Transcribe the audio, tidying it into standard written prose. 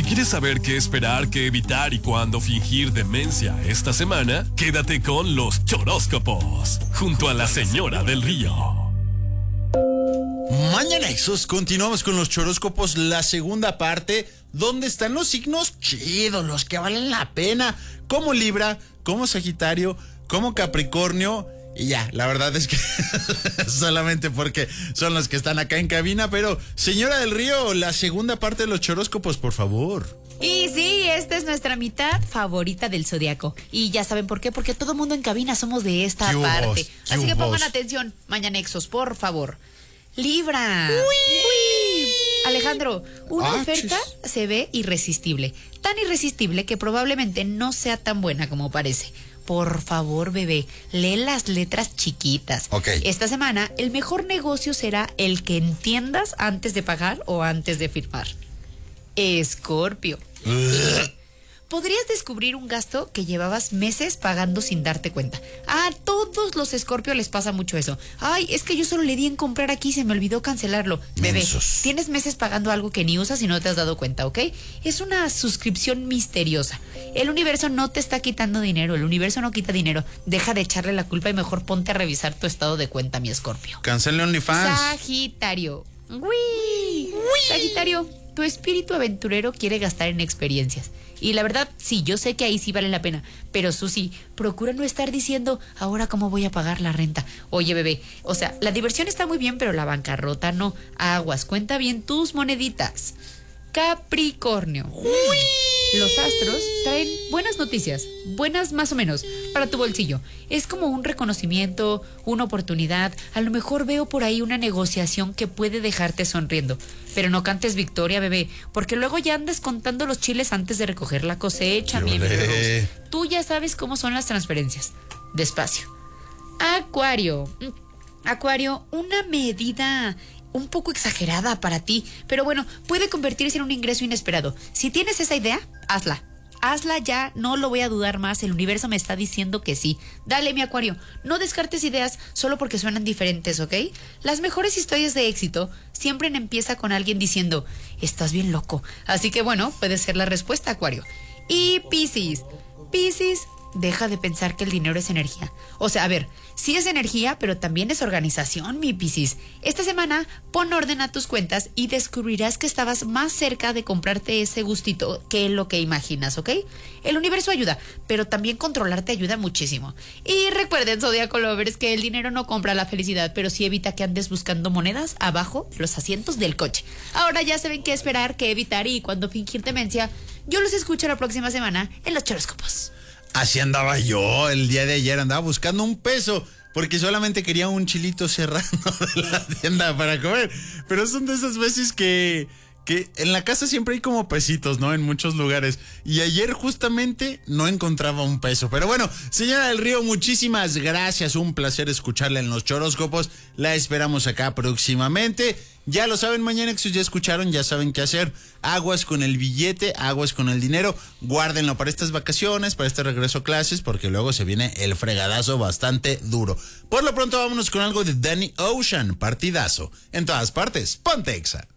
Si quieres saber qué esperar, qué evitar y cuándo fingir demencia esta semana, quédate con los choróscopos, junto a la Señora del Río. Mañanexos, continuamos con los choróscopos, la segunda parte, donde están los signos chidos, los que valen la pena, como Libra, como Sagitario, como Capricornio. Y ya, la verdad es que solamente porque son los que están acá en cabina, pero Señora del Río, la segunda parte de los choróscopos, por favor. Y sí, esta es nuestra mitad favorita del zodiaco. Y ya saben por qué, porque todo mundo en cabina somos de esta parte. Así que pongan atención, Mañanexos, por favor. Libra. ¡Uy! Alejandro, una oferta se ve irresistible. Tan irresistible que probablemente no sea tan buena como parece. Por favor, bebé, lee las letras chiquitas. Okay. Esta semana, el mejor negocio será el que entiendas antes de pagar o antes de firmar. Escorpio. Podrías descubrir un gasto que llevabas meses pagando sin darte cuenta. A todos los Escorpio les pasa mucho eso. Ay, es que yo solo le di en comprar aquí y se me olvidó cancelarlo. Bebé, tienes meses pagando algo que ni usas y no te has dado cuenta, ¿ok? Es una suscripción misteriosa. El universo no te está quitando dinero, el universo no quita dinero. Deja de echarle la culpa y mejor ponte a revisar tu estado de cuenta, mi Escorpio. Cancele OnlyFans. Sagitario. ¡Uy! Sagitario, tu espíritu aventurero quiere gastar en experiencias. Y la verdad, sí, yo sé que ahí sí vale la pena. Pero Susi, procura no estar diciendo, ¿ahora cómo voy a pagar la renta? Oye, bebé, o sea, la diversión está muy bien, pero la bancarrota no. Aguas, cuenta bien tus moneditas. Capricornio. ¡Uy! Los astros traen buenas noticias, buenas más o menos, para tu bolsillo. Es como un reconocimiento, una oportunidad. A lo mejor veo por ahí una negociación que puede dejarte sonriendo. Pero no cantes victoria, bebé, porque luego ya andas contando los chiles antes de recoger la cosecha, mi amigo. Tú ya sabes cómo son las transferencias. Despacio. Acuario. Acuario, una medida un poco exagerada para ti, pero bueno, puede convertirse en un ingreso inesperado. Si tienes esa idea, hazla. Hazla ya, no lo voy a dudar más, el universo me está diciendo que sí. Dale, mi Acuario, no descartes ideas solo porque suenan diferentes, ¿ok? Las mejores historias de éxito siempre empieza con alguien diciendo, estás bien loco. Así que bueno, puede ser la respuesta, Acuario. Y Piscis. Piscis, deja de pensar que el dinero es energía. O sea, a ver, sí es energía, pero también es organización, mi Piscis. Esta semana pon orden a tus cuentas y descubrirás que estabas más cerca de comprarte ese gustito que lo que imaginas, ¿ok? El universo ayuda, pero también controlarte ayuda muchísimo. Y recuerden, Zodiaco Lovers, que el dinero no compra la felicidad, pero sí evita que andes buscando monedas abajo de los asientos del coche. Ahora ya saben qué esperar, qué evitar y cuándo fingir demencia. Yo los escucho la próxima semana en los choróscopos. Así andaba yo el día de ayer, andaba buscando un peso, porque solamente quería un chilito serrano de la tienda para comer. Pero son de esas veces que en la casa siempre hay como pesitos, ¿no? En muchos lugares. Y ayer justamente no encontraba un peso. Pero bueno, Señora del Río, muchísimas gracias. Un placer escucharla en los choróscopos. La esperamos acá próximamente. Ya lo saben, Mañanexos, ya escucharon, ya saben qué hacer. Aguas con el billete, aguas con el dinero. Guárdenlo para estas vacaciones, para este regreso a clases, porque luego se viene el fregadazo bastante duro. Por lo pronto, vámonos con algo de Danny Ocean, partidazo. En todas partes, ponte Exa.